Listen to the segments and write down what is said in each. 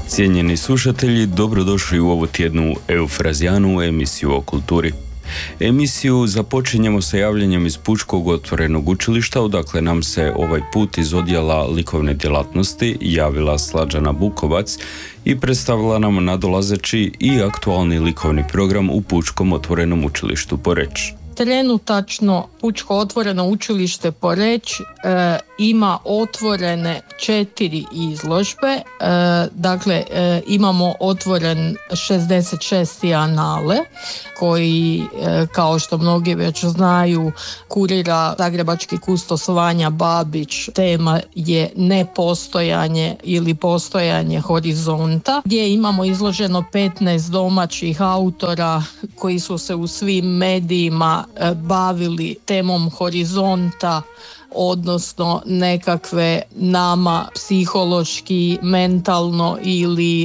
Cijenjeni slušatelji, dobrodošli u ovu tjednu Eufrazijanu, emisiju o kulturi. Emisiju započinjemo sa javljanjem iz Pučkog otvorenog učilišta, odakle nam se ovaj put iz odjela likovne djelatnosti javila Slađana Bukovac i predstavila nam nadolazeći i aktualni likovni program u Pučkom otvorenom učilištu Poreč. Trenutačno Pučko otvoreno učilište Poreč ima otvorene 4 izložbe. Imamo otvoren 66. Anale koji, kao što mnogi već znaju, kurira zagrebački kustos Vanja Babić. Tema je nepostojanje ili postojanje horizonta, gdje imamo izloženo 15 domaćih autora koji su se u svim medijima bavili temom horizonta, odnosno nekakve nama psihološki, mentalno ili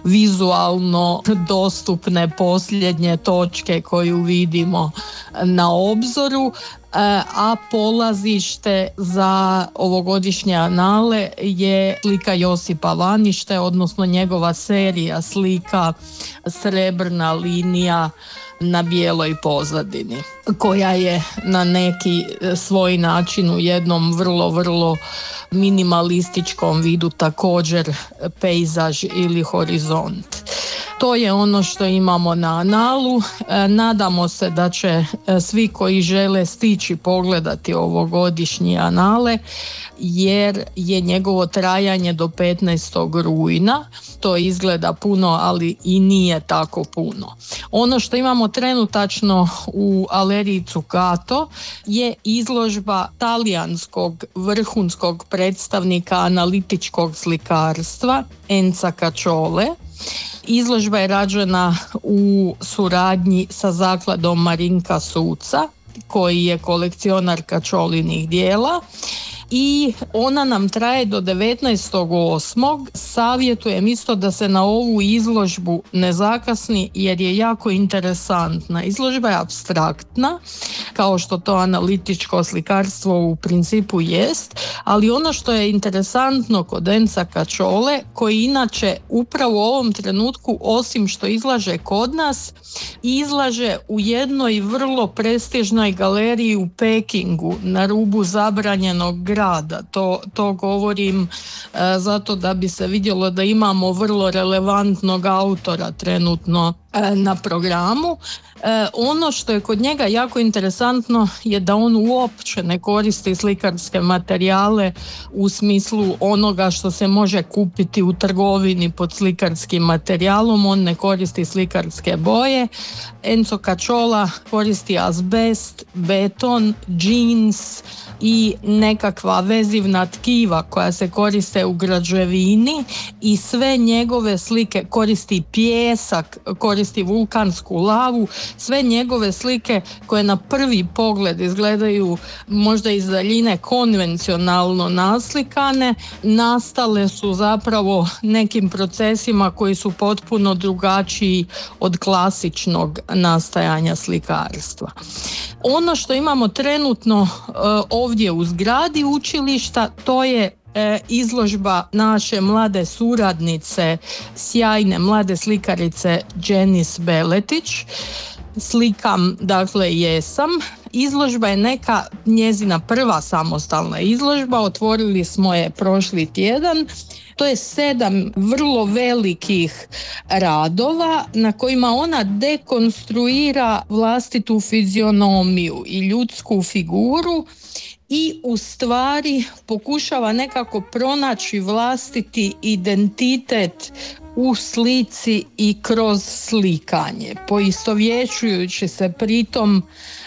vizualno dostupne posljednje točke koju vidimo na obzoru, a polazište za ovogodišnje anale je slika Josipa Lanište, odnosno njegova serija slika Srebrna linija na bijeloj pozadini, koja je na neki svoj način u jednom vrlo minimalističkom vidu također pejzaž ili horizont. To je ono što imamo na analu. Nadamo se da će svi koji žele stići pogledati ovogodišnje anale, jer je njegovo trajanje do 15. rujna. To izgleda puno, ali i nije tako puno. Ono što imamo trenutačno u Aleriji Zuccato je izložba talijanskog vrhunskog predstavnika analitičkog slikarstva Enza Caciole. Izložba je rađena u suradnji sa zakladom Marinka Suca, koji je kolekcionar Caciolinih dijela, i ona nam traje do 19.8. Savjetujem isto da se na ovu izložbu ne zakasni, jer je jako interesantna. Izložba je apstraktna, kao što to analitičko slikarstvo u principu jest, ali ono što je interesantno kod Enza Caciole, koji inače upravo u ovom trenutku, osim što izlaže kod nas, izlaže u jednoj vrlo prestižnoj galeriji u Pekingu, na rubu zabranjenog grada. To govorim zato da bi se vidjelo da imamo vrlo relevantnog autora trenutno na programu. Ono što je kod njega jako interesantno je da on uopće ne koristi slikarske materijale u smislu onoga što se može kupiti u trgovini pod slikarskim materijalom. On ne koristi slikarske boje. Enzo Cacciola koristi azbest, beton, džins i nekakva vezivna tkiva koja se koriste u građevini, i sve njegove slike, koristi pijesak, koristi vulkansku lavu. Sve njegove slike, koje na prvi pogled izgledaju možda iz daljine konvencionalno naslikane, nastale su zapravo nekim procesima koji su potpuno drugačiji od klasičnog nastajanja slikarstva. Ono što imamo trenutno ovdje u zgradi učilišta, to je izložba naše mlade suradnice, sjajne mlade slikarice Dženis Beletić. Slikam, jesam. Izložba je neka njezina prva samostalna izložba, otvorili smo je prošli tjedan. To je 7 vrlo velikih radova na kojima ona dekonstruira vlastitu fizionomiju i ljudsku figuru i u stvari pokušava nekako pronaći vlastiti identitet u slici i kroz slikanje, poistovjećujući se pritom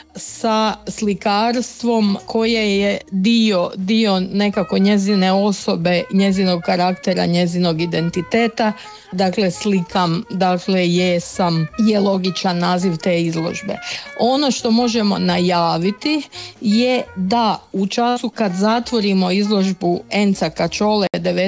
sa slikarstvom koje je dio nekako njezine osobe, njezinog karaktera, njezinog identiteta. Slikam, jesam je logičan naziv te izložbe. Ono što možemo najaviti je da u času kad zatvorimo izložbu Enza Caciole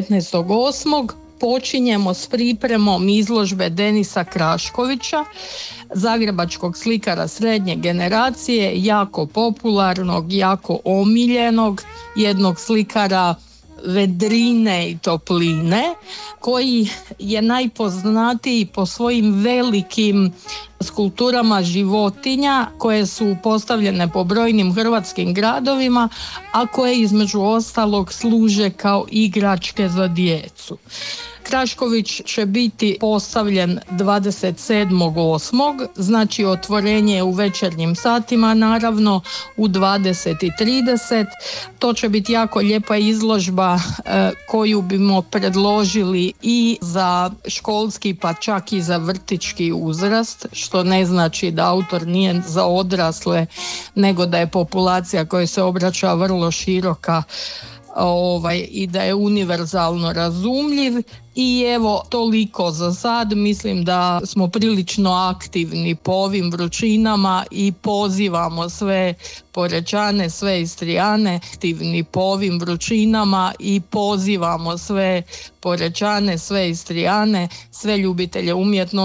19.8. počinjemo s pripremom izložbe Denisa Kraškovića, zagrebačkog slikara srednje generacije, jako popularnog, jako omiljenog, jednog slikara vedrine i topline, koji je najpoznatiji po svojim velikim skulpturama životinja koje su postavljene po brojnim hrvatskim gradovima, a koje između ostalog služe kao igračke za djecu. Krašković će biti postavljen 27.8., znači otvorenje je u večernjim satima, naravno u 20:30. To će biti jako lijepa izložba koju bimo predložili i za školski pa čak i za vrtićki uzrast, što ne znači da autor nije za odrasle, nego da je populacija koja se obraća vrlo široka i da je univerzalno razumljiv. I evo, toliko za sad. Mislim da smo prilično aktivni po ovim vrućinama i pozivamo sve Porečane, sve Istrijane aktivni po ovim vrućinama i pozivamo sve Porečane, sve Istrijane, sve ljubitelje umjetnosti